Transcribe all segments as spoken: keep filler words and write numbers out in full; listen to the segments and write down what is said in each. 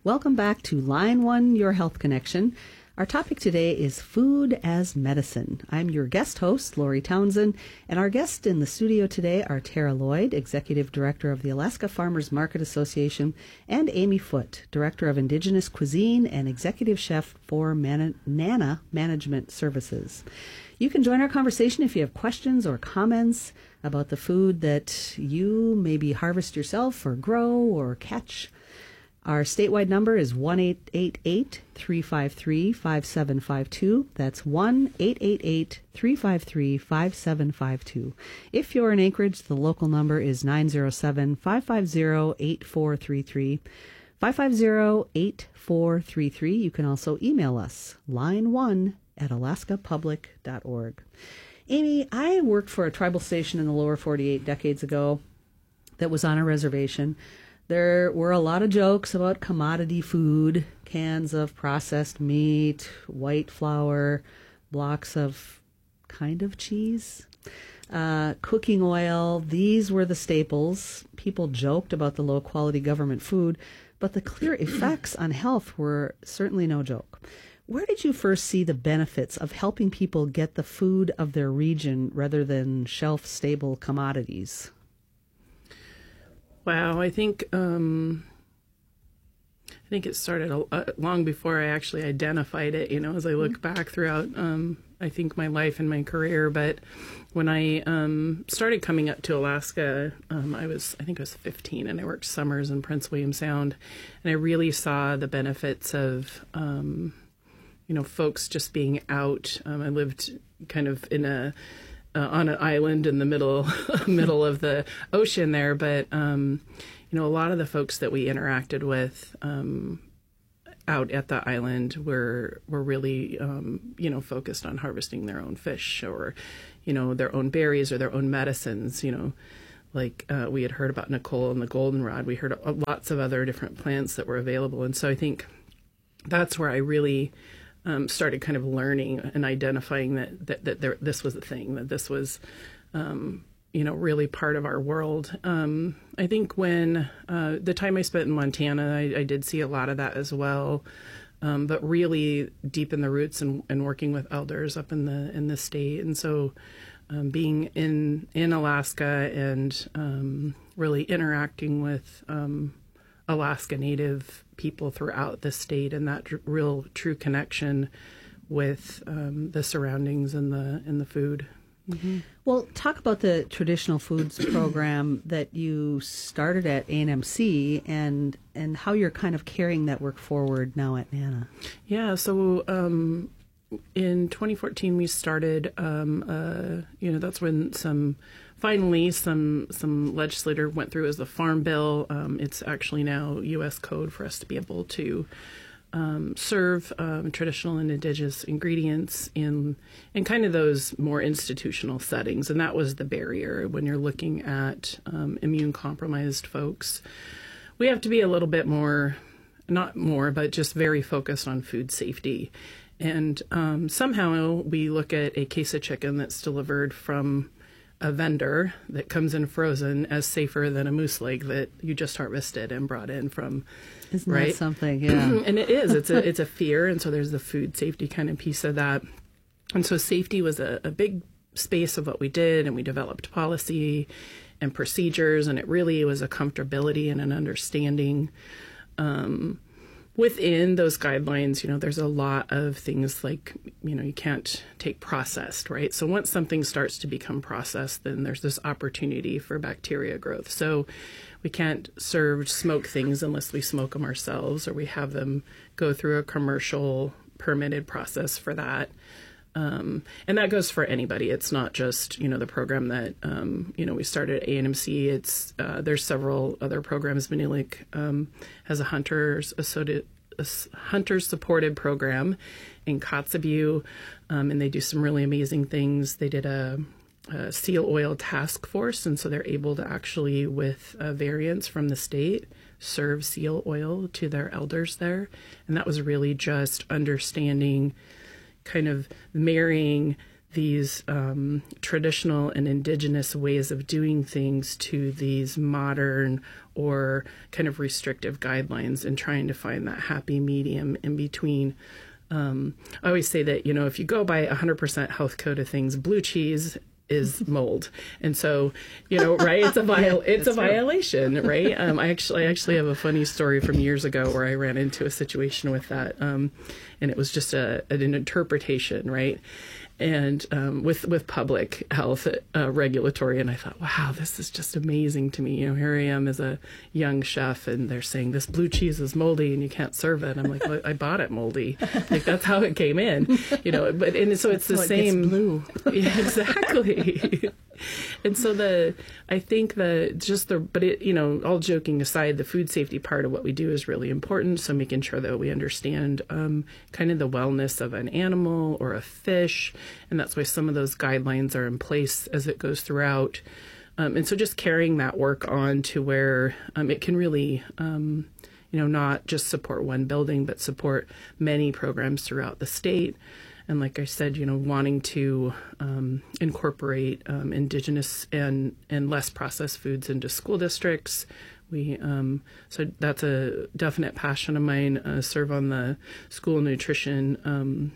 Welcome back to Line One, Your Health Connection. Our topic today is food as medicine. I'm your guest host, Lori Townsend, and our guests in the studio today are Tara Lloyd, Executive Director of the Alaska Farmers Market Association, and Amy Foote, Director of Indigenous Cuisine and Executive Chef for Man- Nana Management Services. You can join our conversation if you have questions or comments about the food that you maybe harvest yourself or grow or catch. Our statewide number is one eight eight eight, three five three, five seven five two. That's one eight eight eight, three five three, five seven five two. If you're in Anchorage, the local number is nine zero seven, five five zero, eight four three three. five five zero, eight four three three. You can also email us, line one at alaska public dot org. Amy, I worked for a tribal station in the lower forty-eight decades ago that was on a reservation. There were a lot of jokes about commodity food, cans of processed meat, white flour, blocks of kind of cheese, uh, cooking oil. These were the staples. People joked about the low-quality government food, but the clear effects on health were certainly no joke. Where did you first see the benefits of helping people get the food of their region rather than shelf-stable commodities? Wow, I think um, I think it started a, uh, long before I actually identified it. You know, as I look back throughout, um, I think my life and my career. But when I um, started coming up to Alaska, um, I was I think I was fifteen, and I worked summers in Prince William Sound, and I really saw the benefits of um, you know folks just being out. Um, I lived kind of in a Uh, on an island in the middle middle of the ocean there, but um, you know, a lot of the folks that we interacted with um, out at the island were were really um, you know focused on harvesting their own fish or you know their own berries or their own medicines. You know, like uh, we had heard about Nicole and the goldenrod. We heard of lots of other different plants that were available, and so I think that's where I really Um, started kind of learning and identifying that that, that there, this was a thing, that this was, um, you know, really part of our world. Um, I think when uh, the time I spent in Montana, I, I did see a lot of that as well. Um, but really deep in the roots and, and working with elders up in the in the state, and so um, being in in Alaska and um, really interacting with um, Alaska Native people throughout the state, and that tr- real true connection with um, the surroundings and the and the food. Mm-hmm. Well, talk about the traditional foods program that you started at A N M C and and how you're kind of carrying that work forward now at Nana. Yeah, so um, in twenty fourteen we started. Um, uh, you know, that's when some. Finally, some some legislator went through as the Farm Bill. Um, it's actually now U S code for us to be able to um, serve um, traditional and indigenous ingredients in in kind of those more institutional settings, and that was the barrier when you're looking at um, immune compromised folks. We have to be a little bit more, not more, but just very focused on food safety. And um, somehow we look at a case of chicken that's delivered from a vendor that comes in frozen as safer than a moose leg that you just harvested and brought in from. Isn't right? that something? Yeah. And it is. It's a it's a fear, and so there's the food safety kind of piece of that. And so safety was a, a big space of what we did, and we developed policy and procedures, and it really was a comfortability and an understanding. Um, Within those guidelines, you know, there's a lot of things like, you know, you can't take processed, right? So once something starts to become processed, then there's this opportunity for bacteria growth. So we can't serve smoked things unless we smoke them ourselves, or we have them go through a commercial permitted process for that. Um, and that goes for anybody. It's not just, you know, the program that, um, you know, we started at A N M C. It's, uh, there's several other programs. Manilik um, has a hunters, a hunters supported program in Kotzebue, um, and they do some really amazing things. They did a, a seal oil task force, and so they're able to actually, with uh, variants from the state, serve seal oil to their elders there. And that was really just understanding, kind of marrying these um, traditional and indigenous ways of doing things to these modern or kind of restrictive guidelines, and trying to find that happy medium in between. Um, I always say that, you know, if you go by one hundred percent health code of things, blue cheese is mold. And so, you know, right, it's a viol- it's a violation, right? Um, I actually I actually have a funny story from years ago where I ran into a situation with that. Um, and it was just a, an interpretation, right? And um, with with public health uh, regulatory, and I thought, wow, this is just amazing to me. You know, here I am as a young chef, and they're saying this blue cheese is moldy and you can't serve it. I'm like, well, I bought it moldy. Like, that's how it came in. You know, but and so it's that's the same. It blue. Yeah, exactly. And so the I think the just the but it you know all joking aside, the food safety part of what we do is really important. So making sure that we understand um, kind of the wellness of an animal or a fish. And that's why some of those guidelines are in place as it goes throughout. Um, and so just carrying that work on to where um, it can really, um, you know, not just support one building, but support many programs throughout the state. And like I said, you know, wanting to um, incorporate um, indigenous and, and less processed foods into school districts. We um, so that's a definite passion of mine. Uh, serve on the school nutrition um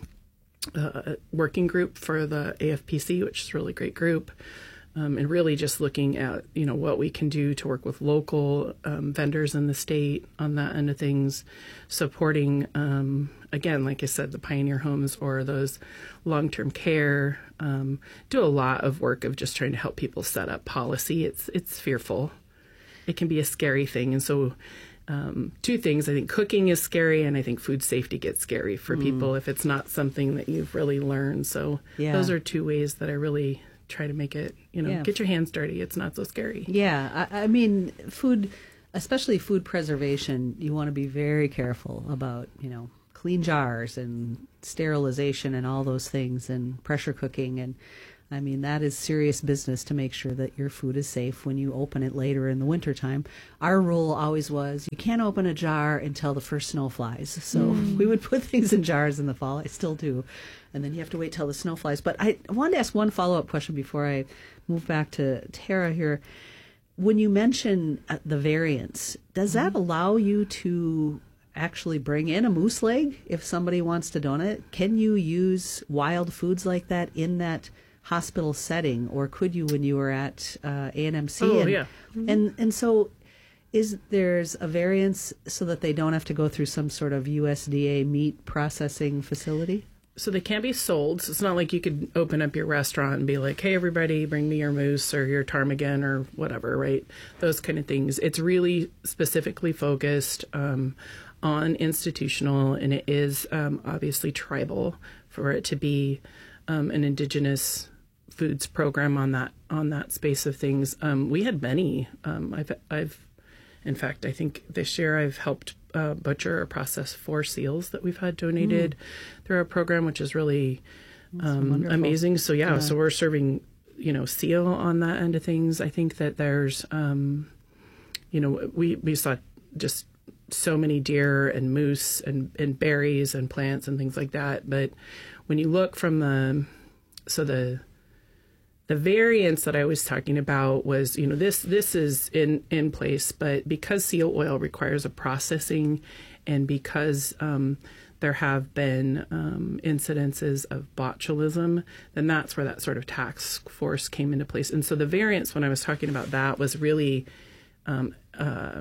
Uh, working group for the A F P C, which is a really great group, um, and really just looking at, you know, what we can do to work with local um, vendors in the state on that end of things, supporting, um, again, like I said, the Pioneer Homes or those long-term care, um, do a lot of work of just trying to help people set up policy. It's, it's fearful. It can be a scary thing. And so Um, two things. I think cooking is scary, and I think food safety gets scary for mm. people if it's not something that you've really learned. So yeah. Those are two ways that I really try to make it, you know, yeah. get your hands dirty. It's not so scary. Yeah. I, I mean, food, especially food preservation, you want to be very careful about, you know, clean jars and sterilization and all those things, and pressure cooking. And I mean, that is serious business to make sure that your food is safe when you open it later in the wintertime. Our rule always was you can't open a jar until the first snow flies. So mm. we would put things in jars in the fall. I still do. And then you have to wait till the snow flies. But I wanted to ask one follow-up question before I move back to Tara here. When you mention the variants, does that allow you to actually bring in a moose leg if somebody wants to donate? Can you use wild foods like that in that hospital setting, or could you when you were at uh, A N M C? Oh, and, yeah. Mm-hmm. And and so is there's a variance so that they don't have to go through some sort of U S D A meat processing facility? So they can't be sold. So it's not like you could open up your restaurant and be like, hey, everybody, bring me your moose or your ptarmigan or whatever, right? Those kind of things. It's really specifically focused um, on institutional, and it is um, obviously tribal for it to be um, an indigenous foods program on that on that space of things. Um, we had many. Um, I've I've in fact, I think this year I've helped uh, butcher or process four seals that we've had donated mm. through our program, which is really um, amazing. So yeah, yeah, so we're serving, you know, seal on that end of things. I think that there's, um, you know, we we saw just so many deer and moose and, and berries and plants and things like that. But when you look from the, so the, the variance that I was talking about was, you know, this this is in, in place, but because seal oil requires a processing, and because um, there have been um, incidences of botulism, then that's where that sort of task force came into place. And so the variance, when I was talking about that, was really um, uh,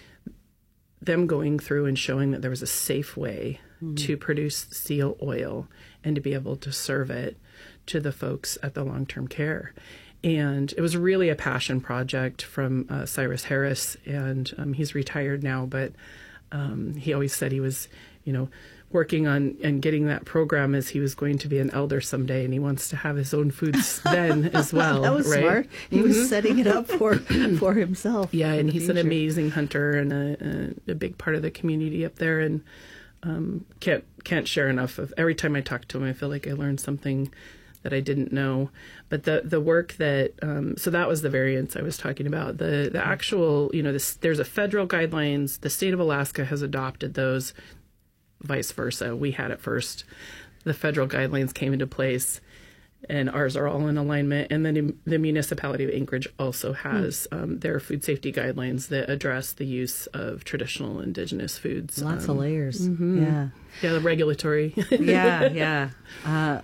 them going through and showing that there was a safe way mm-hmm. to produce seal oil and to be able to serve it to the folks at the long-term care. And it was really a passion project from uh, Cyrus Harris, and um, he's retired now, but um, he always said he was, you know, working on and getting that program as he was going to be an elder someday, and he wants to have his own foods then as well. That was right? smart. He mm-hmm. was setting it up for for himself. Yeah, and he's future. an amazing hunter and a, a, a big part of the community up there, and um, can't can't share enough of. Every time I talk to him, I feel like I learned something that I didn't know. But the the work that, um, so that was the variance I was talking about. The the actual, you know, this, there's a federal guidelines. The state of Alaska has adopted those, vice versa. We had it first. The federal guidelines came into place. and ours are all in alignment. And then the municipality of Anchorage also has mm. um, their food safety guidelines that address the use of traditional Indigenous foods. Lots um, of layers. Mm-hmm. Yeah. Yeah, the regulatory. yeah, yeah. Uh,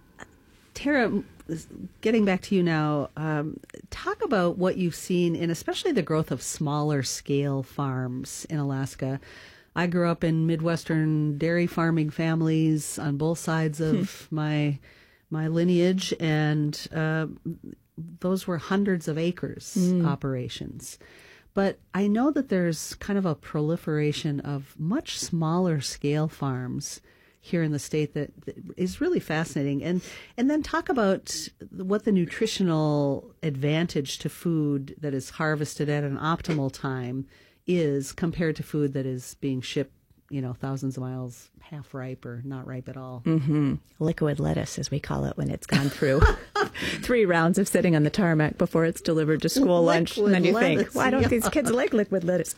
Tara, getting back to you now, um, talk about what you've seen in especially the growth of smaller scale farms in Alaska. I grew up in Midwestern dairy farming families on both sides of my my lineage, and uh, those were hundreds of acres mm. operations. But I know that there's kind of a proliferation of much smaller scale farms here in the state that, that is really fascinating. And and then talk about what the nutritional advantage to food that is harvested at an optimal time is compared to food that is being shipped, you know, thousands of miles, half ripe or not ripe at all. Mm-hmm. Liquid lettuce, as we call it, when it's gone through three rounds of sitting on the tarmac before it's delivered to school liquid lunch. And then you lettuce, think, why don't yeah. these kids like liquid lettuce?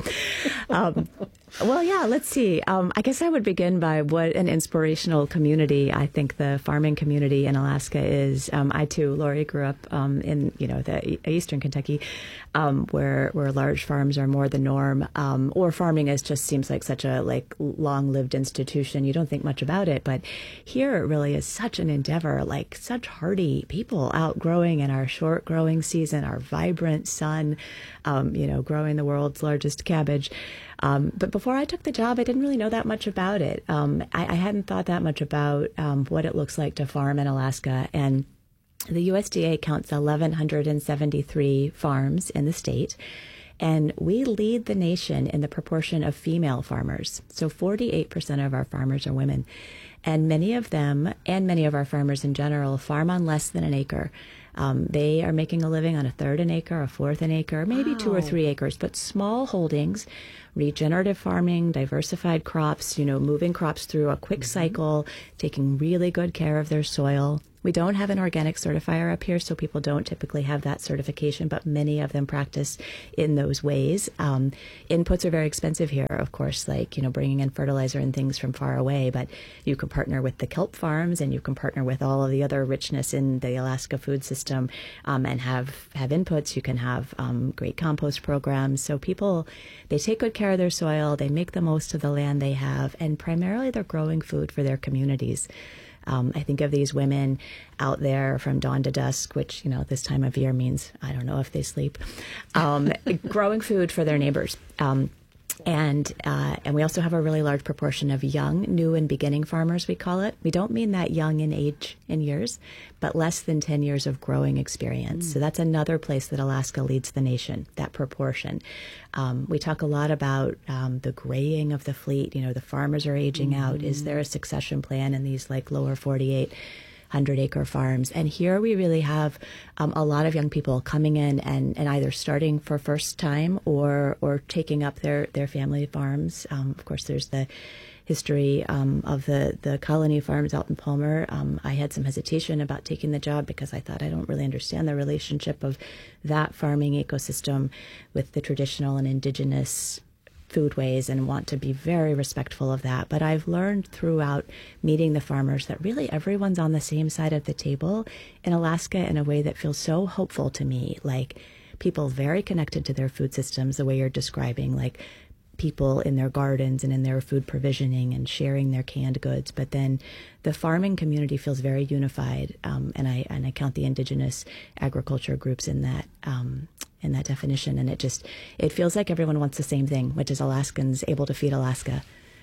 Um, well, yeah, let's see. Um, I guess I would begin by what an inspirational community I think the farming community in Alaska is. Um, I, too, Lori, grew up um, in, you know, the eastern Kentucky, um, where where large farms are more the norm, um, or farming is just seems like such a like long-lived institution. You don't think much about it, but here it really is such an endeavor, like such hardy people out growing in our short growing season, our vibrant sun, um, you know, growing the world's largest cabbage. Um, but before I took the job, I didn't really know that much about it. Um, I, I hadn't thought that much about um, what it looks like to farm in Alaska. And the U S D A counts eleven seventy-three farms in the state. And we lead the nation in the proportion of female farmers. So forty-eight percent of our farmers are women. And many of them, and many of our farmers in general, farm on less than an acre. Um, they are making a living on a third an acre, a fourth an acre, maybe wow. two or three acres, but small holdings, regenerative farming, diversified crops, you know, moving crops through a quick mm-hmm. cycle, taking really good care of their soil. We don't have an organic certifier up here, so people don't typically have that certification, but many of them practice in those ways. Um, inputs are very expensive here, of course, like, you know, bringing in fertilizer and things from far away, but you can partner with the kelp farms and you can partner with all of the other richness in the Alaska food system um, and have, have inputs. You can have um, great compost programs. So people, they take good care of their soil, they make the most of the land they have, and primarily they're growing food for their communities. Um, I think of these women out there from dawn to dusk, which, you know, this time of year means, I don't know if they sleep, um, growing food for their neighbors. Um, and uh, and we also have a really large proportion of young, new and beginning farmers, we call it. We don't mean that young in age, in years, but less than ten years of growing experience. Mm. So that's another place that Alaska leads the nation, that proportion. Um, we talk a lot about um, the graying of the fleet. You know, the farmers are aging mm. out. Is there a succession plan in these like lower forty-eight hundred acre farms? And here we really have um, a lot of young people coming in and, and either starting for first time or or taking up their, their family farms. Um, of course, there's the history um, of the, the colony farms out in Palmer. Um, I had some hesitation about taking the job because I thought I don't really understand the relationship of that farming ecosystem with the traditional and indigenous foodways and want to be very respectful of that. But I've learned throughout meeting the farmers that really everyone's on the same side of the table in Alaska in a way that feels so hopeful to me, like people very connected to their food systems, the way you're describing, like people in their gardens and in their food provisioning and sharing their canned goods. But then the farming community feels very unified, um, and I and I count the indigenous agriculture groups in that um, in that definition. And it just it feels like everyone wants the same thing, which is Alaskans able to feed Alaska.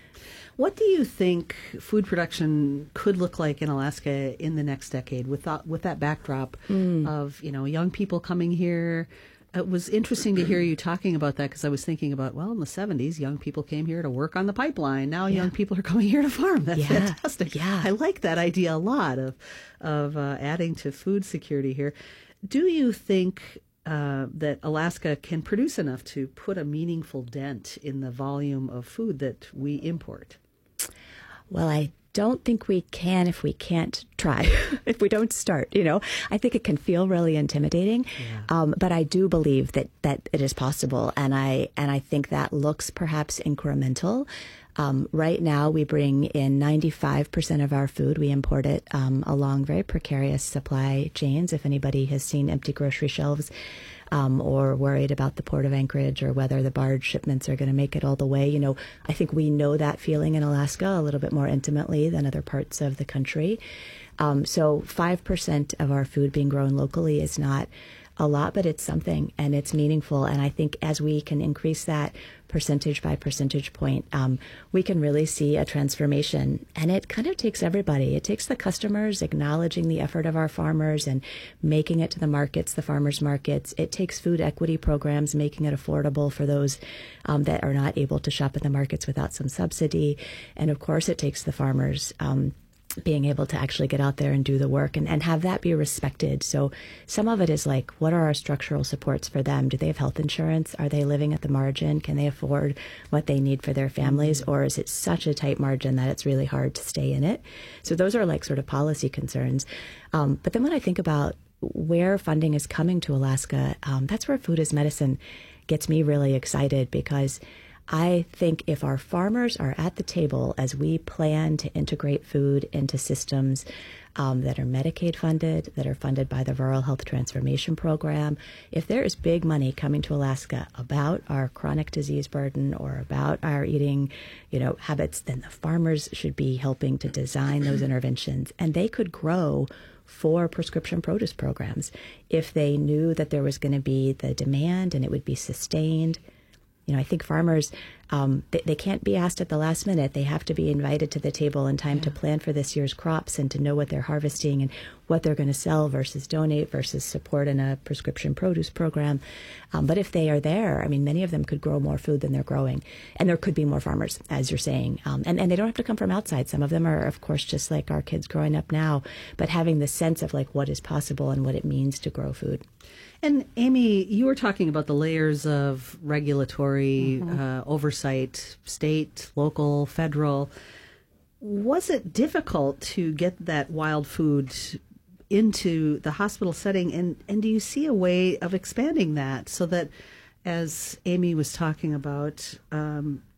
What do you think food production could look like in Alaska in the next decade with that, with that backdrop mm. of, you know, young people coming here? It was interesting to hear you talking about that because I was thinking about, well, in the seventies, young people came here to work on the pipeline. Now yeah. young people are coming here to farm. That's yeah. fantastic. Yeah. I like that idea a lot of of uh, adding to food security here. Do you think uh, that Alaska can produce enough to put a meaningful dent in the volume of food that we import? Well, I don't think we can if we can't try, if we don't start, you know. I think it can feel really intimidating, yeah. um, but I do believe that that it is possible, and I and I think that looks perhaps incremental. Um, right now, we bring in ninety-five percent of our food. We import it um, along very precarious supply chains. If anybody has seen empty grocery shelves um, or worried about the Port of Anchorage or whether the barge shipments are going to make it all the way, you know, I think we know that feeling in Alaska a little bit more intimately than other parts of the country. Um, so five percent of our food being grown locally is not a lot, but it's something, and it's meaningful. And I think as we can increase that percentage by percentage point, um, we can really see a transformation. And it kind of takes everybody. It takes the customers acknowledging the effort of our farmers and making it to the markets, the farmers markets. It takes food equity programs, making it affordable for those um, that are not able to shop at the markets without some subsidy. And of course, it takes the farmers um, being able to actually get out there and do the work and, and have that be respected. So some of it is like, what are our structural supports for them? Do they have health insurance? Are they living at the margin? Can they afford what they need for their families? Mm-hmm. Or is it such a tight margin that it's really hard to stay in it? So those are like sort of policy concerns. Um, but then when I think about where funding is coming to Alaska, um, that's where Food as Medicine gets me really excited, because I think if our farmers are at the table as we plan to integrate food into systems um, that are Medicaid funded, that are funded by the Rural Health Transformation Program, if there is big money coming to Alaska about our chronic disease burden or about our eating, you know, habits, then the farmers should be helping to design those interventions, and they could grow for prescription produce programs if they knew that there was going to be the demand and it would be sustained. You know, I think farmers, um, they, they can't be asked at the last minute. They have to be invited to the table in time yeah. to plan for this year's crops and to know what they're harvesting and what they're going to sell versus donate versus support in a prescription produce program. Um, but if they are there, I mean, many of them could grow more food than they're growing. And there could be more farmers, as you're saying. Um, and, and they don't have to come from outside. Some of them are, of course, just like our kids growing up now, but having the sense of like what is possible and what it means to grow food. And Amy, you were talking about the layers of regulatory mm-hmm. uh, oversight, state, local, federal. Was it difficult to get that wild food into the hospital setting? And, and do you see a way of expanding that so that, as Amy was talking about, um,